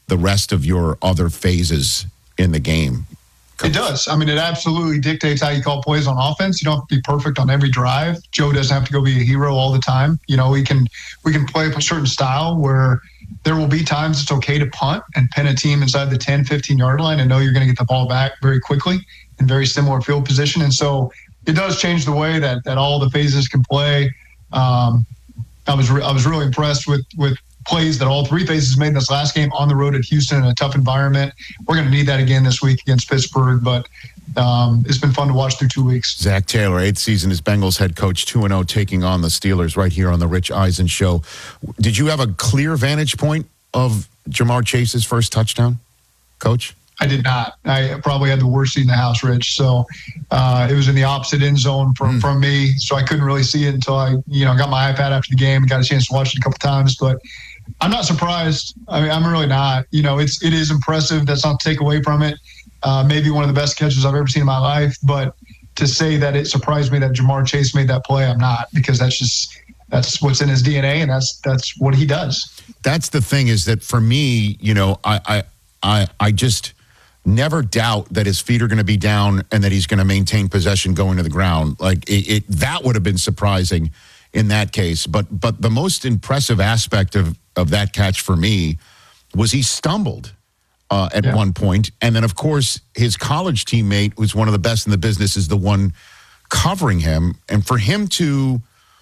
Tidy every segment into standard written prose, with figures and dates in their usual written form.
the rest of your other phases in the game. It does. I mean, it absolutely dictates how you call plays on offense. You don't have to be perfect on every drive. Joe doesn't have to go be a hero all the time. You know, we can play a certain style where there will be times it's okay to punt and pin a team inside the 10, 15-yard line and know you're going to get the ball back very quickly in very similar field position. And so it does change the way that all the phases can play. I was really impressed with plays that all three phases made in this last game on the road at Houston in a tough environment. We're going to need that again this week against Pittsburgh, but it's been fun to watch through 2 weeks. Zach Taylor, 8th season as Bengals head coach, 2-0, taking on the Steelers right here on the Rich Eisen Show. Did you have a clear vantage point of Ja'Marr Chase's first touchdown, Coach? I did not. I probably had the worst seat in the house, Rich. So it was in the opposite end zone from me, so I couldn't really see it until I got my iPad after the game and got a chance to watch it a couple times. But I'm not surprised. I mean, I'm really not. You know, it is impressive. That's not to take away from it. Maybe one of the best catches I've ever seen in my life. But to say that it surprised me that Ja'Marr Chase made that play, I'm not, because that's what's in his DNA, and that's what he does. That's the thing, is that for me, you know, I just never doubt that his feet are going to be down and that he's going to maintain possession going to the ground. Like that would have been surprising in that case. But the most impressive aspect of that catch for me was he stumbled at one point. And then, of course, his college teammate, who's one of the best in the business, is the one covering him. And for him to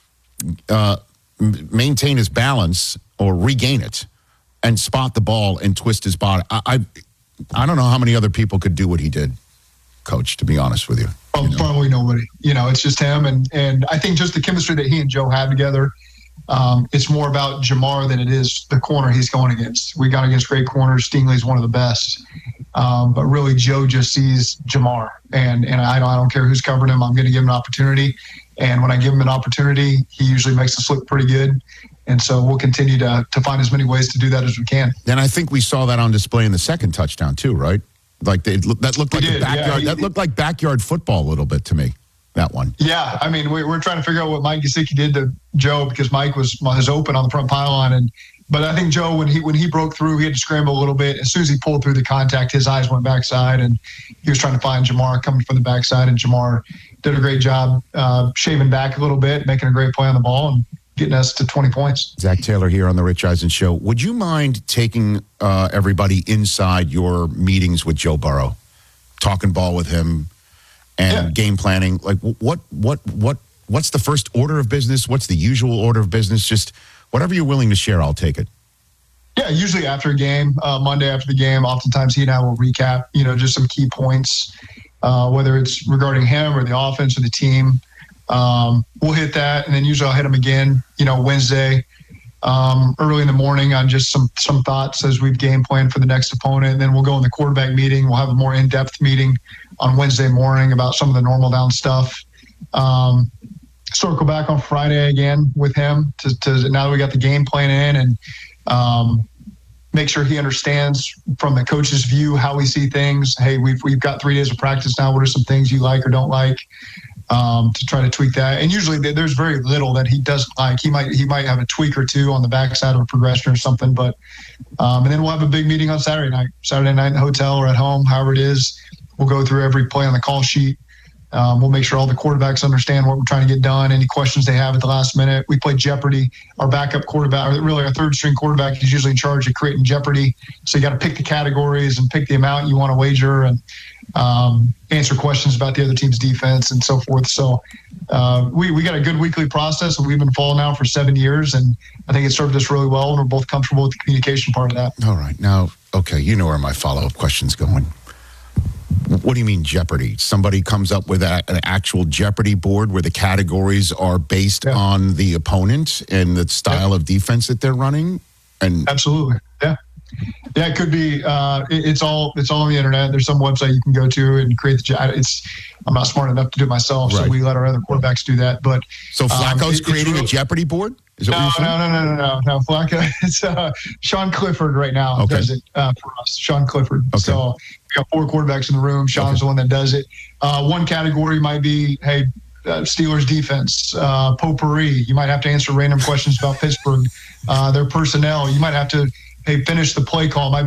maintain his balance or regain it and spot the ball and twist his body, I don't know how many other people could do what he did, Coach, to be honest with you. Probably nobody. You know, it's just him. And I think just the chemistry that he and Joe have together, it's more about Ja'Marr than it is the corner he's going against. We got against great corners. Stingley's one of the best. But really, Joe just sees Ja'Marr. And I don't care who's covering him. I'm going to give him an opportunity. And when I give him an opportunity, he usually makes us look pretty good. And so we'll continue to find as many ways to do that as we can. And I think we saw that on display in the second touchdown too, right? Like that looked like a backyard. That looked like backyard football a little bit to me. That one. Yeah, I mean, we're trying to figure out what Mike Gesicki did to Joe, because Mike was open on the front pylon, but I think Joe, when he broke through, he had to scramble a little bit. As soon as he pulled through the contact, his eyes went backside, and he was trying to find Ja'Marr coming from the backside, and Ja'Marr did a great job shaving back a little bit, making a great play on the ball, and getting us to 20 points. Zach Taylor here on the Rich Eisen Show. Would you mind taking everybody inside your meetings with Joe Burrow, talking ball with him, and game planning? Like, what's the first order of business? What's the usual order of business? Just whatever you're willing to share, I'll take it. Yeah, usually after a game, Monday after the game, oftentimes he and I will recap, just some key points, whether it's regarding him or the offense or the team. We'll hit that, and then usually I'll hit him again, Wednesday, early in the morning on just some thoughts as we've game planned for the next opponent. And then we'll go in the quarterback meeting. We'll have a more in-depth meeting on Wednesday morning about some of the normal down stuff. Circle back on Friday again with him to now that we got the game plan in, and make sure he understands from the coach's view how we see things. Hey, we've got 3 days of practice now. What are some things you like or don't like? To try to tweak that. And usually there's very little that he doesn't like. He might have a tweak or two on the backside of a progression or something, but and then we'll have a big meeting on Saturday night in the hotel or at home, however it is. We'll go through every play on the call sheet. We'll make sure all the quarterbacks understand what we're trying to get done, any questions they have at the last minute. We play Jeopardy. Our backup quarterback, or really our third string quarterback, is usually in charge of creating Jeopardy. So you got to pick the categories and pick the amount you want to wager, and answer questions about the other team's defense and so forth. So we got a good weekly process, and we've been following now for 7 years, and I think it served us really well, and we're both comfortable with the communication part of that. All right. Now, okay, you know where my follow-up question's going. What do you mean Jeopardy? Somebody comes up with an actual Jeopardy board where the categories are based on the opponent and the style of defense that they're running? And absolutely. Yeah, it could be. It's all on the internet. There's some website you can go to and create I'm not smart enough to do it myself, so we let our other quarterbacks do that. But so Flacco's creating a Jeopardy board? Is that what you're saying? No. Flacco, it's Sean Clifford right now does it for us. Sean Clifford. Okay. So we got 4 quarterbacks in the room. Sean's the one that does it. One category might be, hey, Steelers defense, potpourri. You might have to answer random questions about Pittsburgh, their personnel. You might have to, hey, finish the play call.